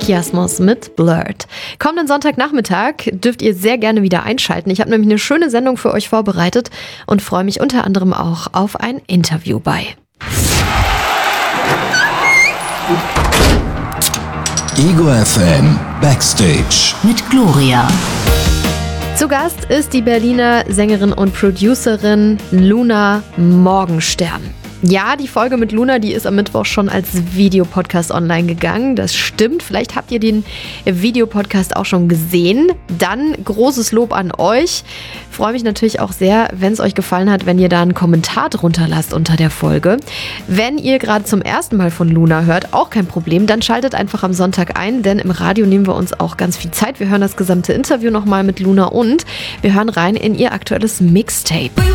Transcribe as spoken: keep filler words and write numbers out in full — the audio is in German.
Kiasmos mit Blurred. Kommenden Sonntagnachmittag dürft ihr sehr gerne wieder einschalten. Ich habe nämlich eine schöne Sendung für euch vorbereitet und freue mich unter anderem auch auf ein Interview bei. Ego F M Backstage mit Gloria. Zu Gast ist die Berliner Sängerin und Producerin Luna Morgenstern. Ja, die Folge mit Luna, die ist am Mittwoch schon als Videopodcast online gegangen. Das stimmt. Vielleicht habt ihr den Videopodcast auch schon gesehen. Dann großes Lob an euch. Freue mich natürlich auch sehr, wenn es euch gefallen hat, wenn ihr da einen Kommentar drunter lasst unter der Folge. Wenn ihr gerade zum ersten Mal von Luna hört, auch kein Problem, dann schaltet einfach am Sonntag ein, denn im Radio nehmen wir uns auch ganz viel Zeit. Wir hören das gesamte Interview nochmal mit Luna und wir hören rein in ihr aktuelles Mixtape.